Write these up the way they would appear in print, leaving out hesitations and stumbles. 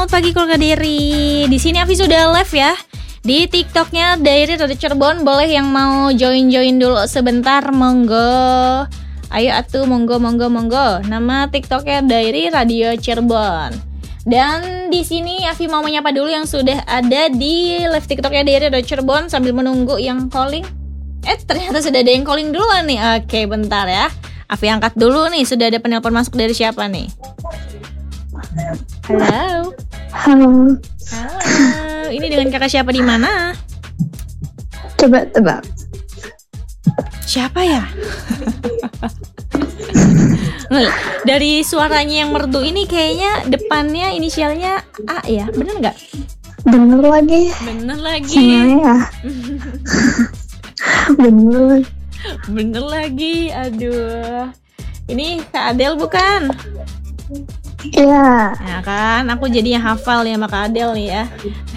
Selamat pagi keluarga Diri. Di sini Afi sudah live ya di TikToknya Diri Radio Cirebon. Boleh yang mau join dulu sebentar, monggo. Ayo atuh, monggo. Nama TikToknya Diri Radio Cirebon. Dan di sini Afi mau menyapa dulu yang sudah ada di live TikToknya Diri Radio Cirebon sambil menunggu yang calling. Ternyata sudah ada yang calling duluan nih. Oke, bentar ya. Afi angkat dulu nih. Sudah ada penelpon masuk dari siapa nih? Halo. Halo. Ini dengan kakak siapa di mana? Coba tebak. Siapa ya? Dari suaranya yang merdu ini kayaknya depannya inisialnya A ya, bener nggak? Bener lagi. Gimana ya? Bener lagi. Aduh. Ini Kak Adel bukan? Iya. Ya kan, aku jadinya hafal ya sama Kak Adel nih ya.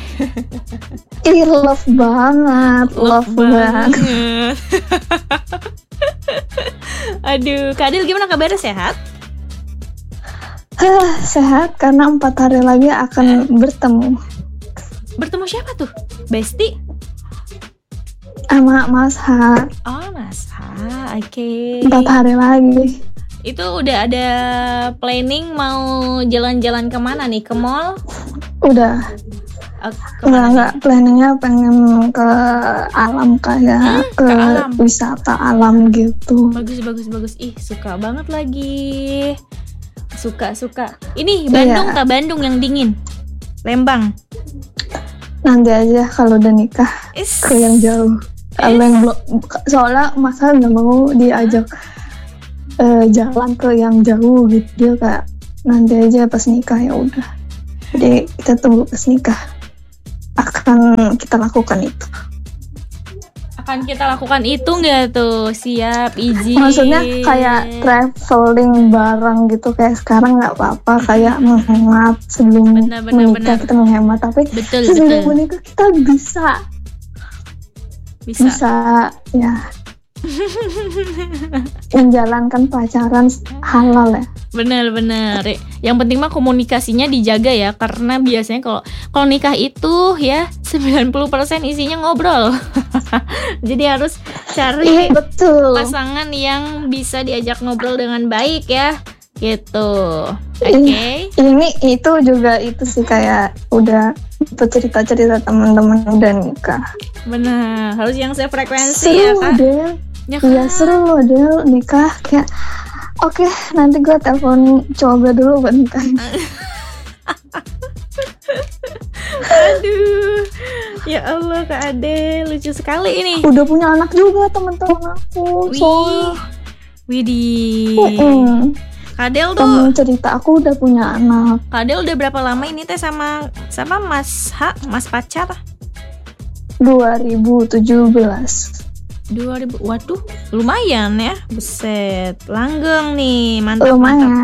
Love banget. Aduh, Kak Adel gimana kabarnya, sehat? Sehat karena 4 hari lagi akan bertemu. Bertemu siapa tuh? Besti? Sama Mas H. Oh, Mas H, oke. 4 hari lagi. Itu udah ada planning mau jalan-jalan kemana nih? Ke mall? Udah. Enggak, planningnya pengen ke alam kayak ke alam. Wisata alam gitu. Bagus. Ih, suka banget lagi. Suka. Ini Bandung Iya. tak Bandung yang dingin? Lembang. Nanti aja kalau udah nikah ke yang jauh. Kalau yang belum, soalnya masa nggak mau diajak jalan ke yang jauh gitu, dia kayak nanti aja pas nikah, ya udah. Jadi kita tunggu pas nikah akan kita lakukan itu. Akan kita lakukan itu nggak tuh? Siap, izin. Maksudnya kayak traveling bareng gitu, kayak sekarang nggak apa-apa, kayak menghemat sebelum menikah. Kita menghemat, tapi sebelum menikah kita bisa ya menjalankan pacaran halal ya. Bener. Yang penting mah komunikasinya dijaga ya, karena biasanya kalau nikah itu ya 90% isinya ngobrol. Jadi harus cari pasangan yang bisa diajak ngobrol dengan baik ya. Gitu. Oke. Ini itu juga itu sih, kayak udah cerita-cerita teman-teman udah nikah. Benar, harus yang sefrekuensi seru ya kan? Iya seru loh Del nikah, kayak oke, nanti gue telepon coba dulu buat nikah. Aduh, ya Allah Kak Ade, lucu sekali ini. Udah punya anak juga teman-teman aku. Widih. Kadel tuh temen cerita aku udah punya anak. Kadel udah berapa lama ini teh sama Mas H, Mas pacar? 2017. Waduh, lumayan ya. Beset, langgeng nih, mantap.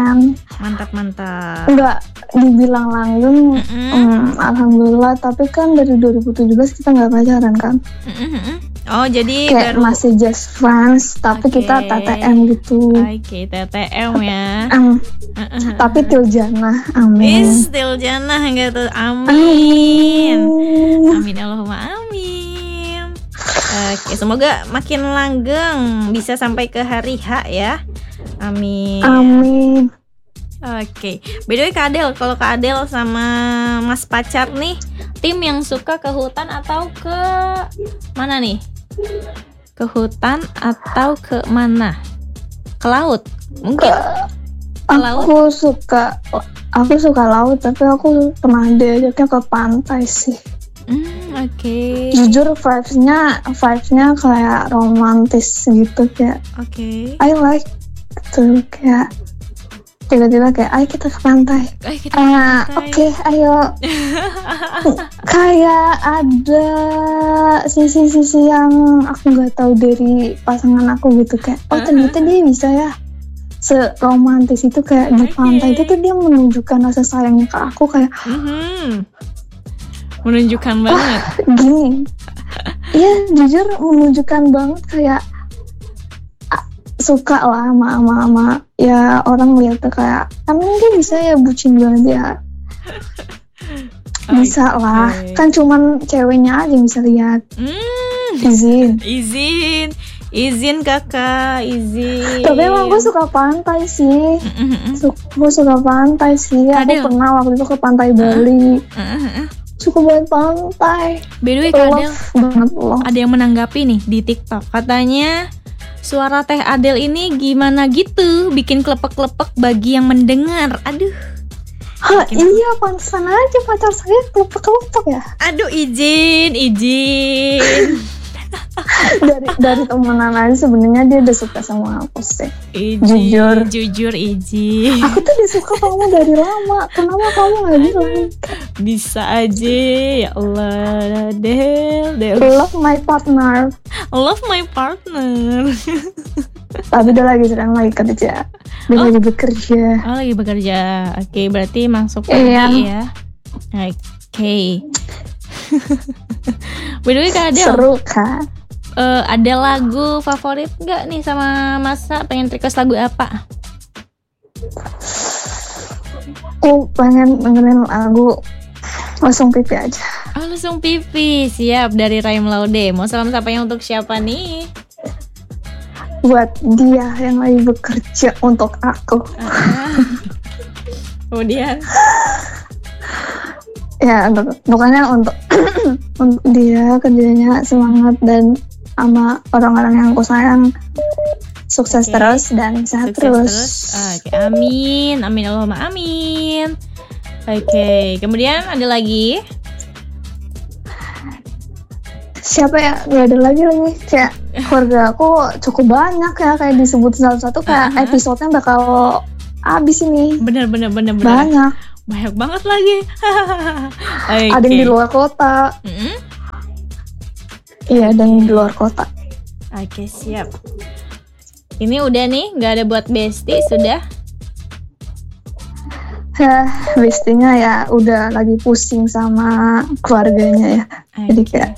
Enggak dibilang langgeng, alhamdulillah. Tapi kan dari 2017 kita nggak pacaran kan? Oh, jadi kayak baru masih just friends, tapi kita TTM gitu. Oke, TTM ya. Tapi Tiljana, amin. Tiljana gitu, amin. Amin Allahumma amin. Oke, semoga makin langgeng, bisa sampai ke hari H ya. Amin. Oke, by the way Kak Adel, kalau Kak Adel sama Mas pacar nih, tim yang suka ke hutan atau ke mana nih? Ke hutan atau ke mana? Ke laut? Mungkin. Aku suka laut, tapi aku pernah diajaknya ke pantai sih. Oke. Jujur vibes-nya kayak romantis gitu, kayak I like gitu, kayak tiba-tiba kayak ayo kita ke pantai. Oke, ayo. Kayak ada sisi-sisi yang aku nggak tahu dari pasangan aku gitu, kayak ternyata dia bisa ya seromantis itu, kayak di pantai itu tuh dia menunjukkan rasa sayangnya ke aku, kayak menunjukkan banget. Gini. Iya, jujur menunjukkan banget, kayak suka lah sama ya orang lihat tuh kayak dia bisa ya bucin banget ya. Bisa lah, kan cuman ceweknya aja yang bisa lihat. Izin kakak, izin. Tapi emang gue suka pantai sih. Gue suka pantai sih. Kadel. Aku pernah waktu itu ke pantai Bali. Suka banget pantai. By the way, Kadel, banget loh. ada yang menanggapi nih di TikTok. Katanya suara Teh Adel ini gimana gitu, bikin klepek-klepek bagi yang mendengar. Aduh. Iya, pantesan aja pacar saya klepek-klepek ya. Aduh, izin. dari temenan aja sebenarnya dia udah suka sama aku sih. Jujur izin. Aku tuh udah suka kamu dari lama. Kenapa kamu nggak bilang? Bisa aja, ya Allah, Del. Love my partner. Tapi dia sedang lagi kerja. Dia lagi bekerja. Oh, lagi bekerja. Oke, berarti masuk lagi ya. Oke. By the way, Kak Adel, seru kan? Ada lagu favorit nggak nih sama Masa? Pengen request lagu apa? Aku pengen dengerin lagu Langsung Pipi aja. Oh, Langsung Pipi, siap, dari Raim Laude. Mau salam sapanya untuk siapa nih? Buat dia yang lagi bekerja untuk aku. Kemudian ya, bukannya untuk untuk dia kerjanya semangat dan sama orang-orang yang aku sayang sukses terus dan sehat terus. Oke, amin Allahumma amin. Oke, kemudian ada lagi? Siapa ya? Gak ada lagi kayak keluarga aku cukup banyak ya, kayak disebut satu-satu kayak episodenya bakal habis ini. Bener. Banyak banget lagi. Okay. Ada yang di luar kota. Iya, ada yang di luar kota. Oke, siap. Ini udah nih, nggak ada buat Besti, sudah? Bestinya ya udah lagi pusing sama keluarganya ya. Jadi kayak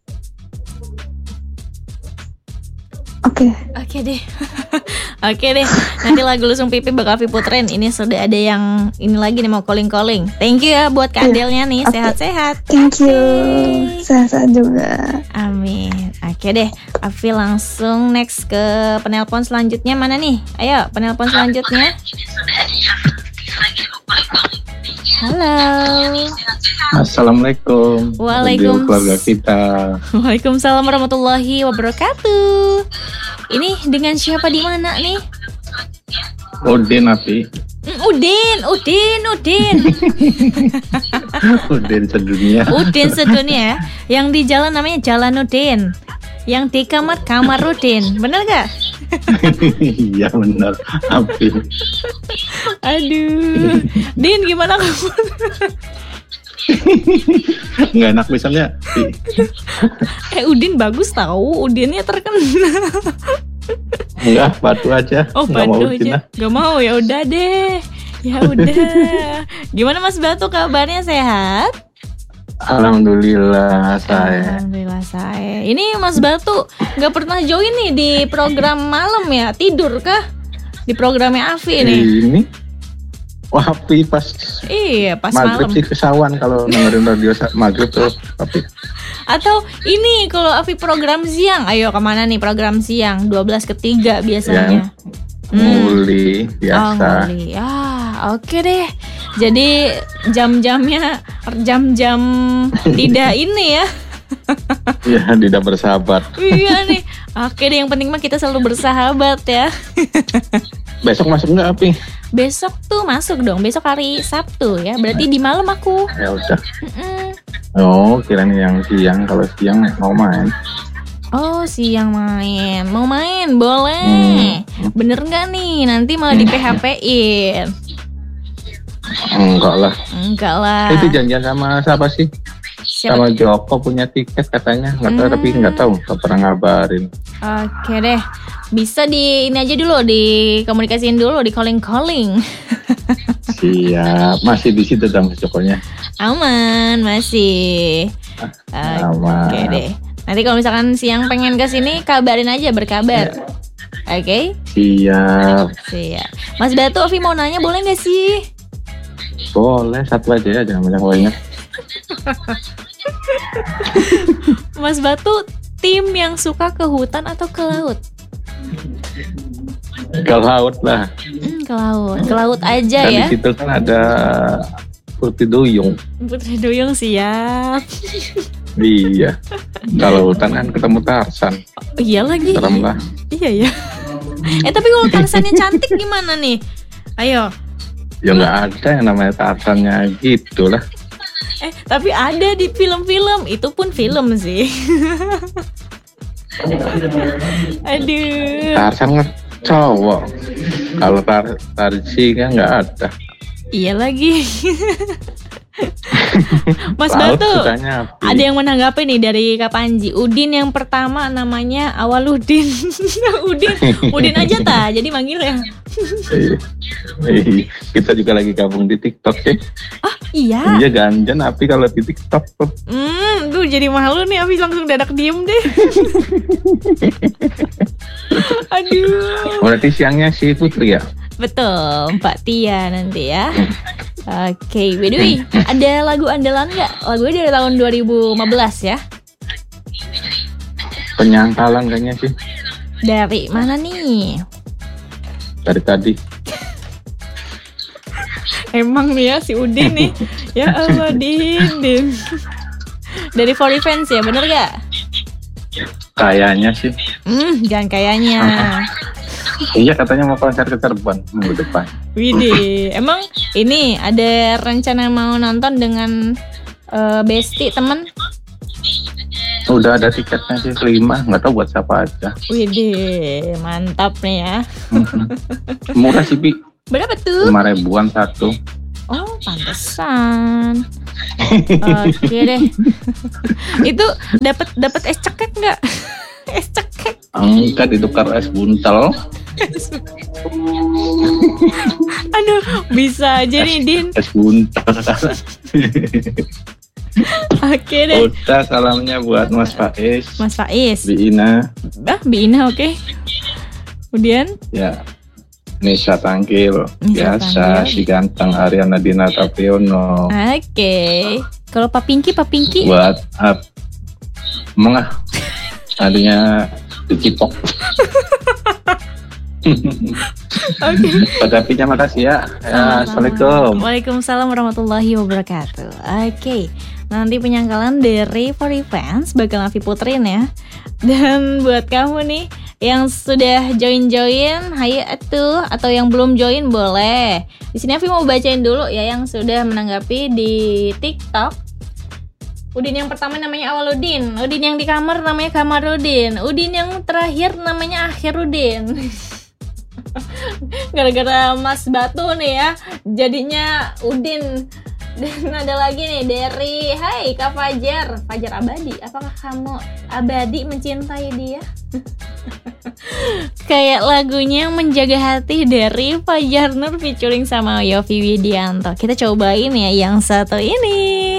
Oke deh. Nanti lagu Langsung Pipi bakal Vivi puterin. Ini sudah ada yang ini lagi nih mau calling. Thank you ya buat Kadelnya nih. Sehat-sehat. Thank you. Sehat-sehat juga. Amin. Oke deh. Afi langsung next ke penelpon selanjutnya. Mana nih? Ayo penelpon selanjutnya. Halo. Assalamualaikum. Waalaikumsalam. Keluarga kita. Waalaikumsalam warahmatullahi wabarakatuh. Ini dengan siapa di mana nih? Udin Api. Udin. Udin sedunia. Yang di jalan namanya Jalan Udin. Yang di kamar Udin. Bener gak? Iya benar, Api. Aduh, Din gimana kamu? Nggak enak misalnya. Udin bagus tahu, Udinnya terkenal. Enggak, Batu aja. Oh, Batu aja. Gak mau, ya udah deh. Ya udah. Gimana Mas Batu, kabarnya sehat? Alhamdulillah saya. Ini Mas Batu nggak pernah join nih di program malam ya? Tidur kah? Di programnya Afi nih. Ini Afi pas. Iya, pas maghrib malam. Sih kesawan kalau dengerin radio maghrib terus Afi. Atau ini kalau Afi program siang, ayo kemana nih program siang? 12:03 biasanya. Nguli biasa. Nguli. Oke deh. Jadi jam-jamnya jam-jam tidak ini ya. Iya, tidak bersahabat. Iya nih. Oke deh, yang penting mah kita selalu bersahabat ya. Besok masuk nggak Api? Besok tuh masuk dong. Besok hari Sabtu ya. Berarti di malam aku. Ya udah. Oh, kirain yang siang. Kalau siang mau main. Oh, siang main. Mau main? Boleh. Bener nggak nih? Nanti malah di PHP-in. Enggak lah. Itu janjian sama siapa sih? Sama Joko punya tiket katanya. Nggak tahu, tapi nggak tahu. Nggak pernah ngabarin. Oke deh. Bisa di ini aja dulu, dikomunikasiin dulu, di calling. Siap. Masih di situ dong Jokonya. Aman, masih. Aman. Oke deh. Nanti kalau misalkan siang pengen ke sini, kabarin aja, berkabar. Oke? Siap. Mas Batu, Afi mau nanya boleh nggak sih? Boleh, satu aja ya, jangan banyak-banyak. Mas Batu tim yang suka ke hutan atau ke laut? Ke laut lah. Ke laut aja ya. Di situ kan ada Putri Duyung. Putri Duyung siap. Iya. Kalau hutan kan ketemu Tarsan. Oh, iya lagi. Serem lah. Iya ya. Tapi kalau Tarsannya cantik gimana nih? Ayo. Ya nggak ada yang namanya Tarsannya gitu lah. Tapi ada di film-film. Itu pun film sih. Aduh. Tarsan kan cowok. Kalau Tarsi kan nggak ada. Iya lagi. Mas Laut Batu, sukanya ada yang menanggapi nih dari Kak Panji. Udin yang pertama namanya Awaludin. Udin aja ta, jadi manggil ya. Kita juga lagi gabung di TikTok ya. Oh iya. Iya ganjan Api kalau di TikTok tuh. Tuh jadi malu nih, Api langsung dadak diem deh. Aduh. Berarti siangnya si Putri ya? Betul, Mbak Tia nanti ya. Oke, by the way, ada lagu andalan nggak? Lagunya dari tahun 2015 ya? Penyangkalan kayaknya sih. Dari mana nih? Dari tadi. Emang nih ya si Udin nih. Ya Allah, Din. Dari For Revenge ya, bener gak? Kayaknya sih. Jangan kayaknya. Iya katanya mau konser ke Cirebon minggu depan. Widih, emang ini ada rencana mau nonton dengan Besti temen? Udah ada tiketnya sih 5, nggak tahu buat siapa aja. Widih, mantap nih ya. Murah sih Bi. Berapa tuh? 5 ribuan satu. Oh, pantesan. Oke deh. Itu dapat es cekek nggak? Es cekek. Enggak, ditukar es buntel. Aduh, bisa aja nih Din. Es buntel. Oke deh. Udah, salamnya buat Mas Faiz. Mas Faiz. Biina. Biina oke. Kemudian? Ya. Nisa Tangkil. Biasa si ganteng Ariana Dinata Piono. Oke. Kalau Pak Pinky? Buat mengah. Tadinya dicipok. Oke. Pak Dapinya makasih ya. Assalamualaikum. Waalaikumsalam warahmatullahi wabarakatuh. Oke. Nanti penyangkalan dari For Revenge bakal Avi puterin ya. Dan buat kamu nih yang sudah join, hayo atuh, atau yang belum join boleh. Di sini Avi mau bacain dulu ya yang sudah menanggapi di TikTok. Udin yang pertama namanya Awaludin. Udin yang di kamar namanya Kamarudin. Udin yang terakhir namanya Akhirudin. Gara-gara Mas Batu nih ya, jadinya Udin. Dan ada lagi nih dari Hai Kak Fajar Abadi, apakah kamu abadi mencintai dia? Kayak lagunya Menjaga Hati dari Fajar Nur featuring sama Yovie Widianto. Kita cobain ya yang satu ini.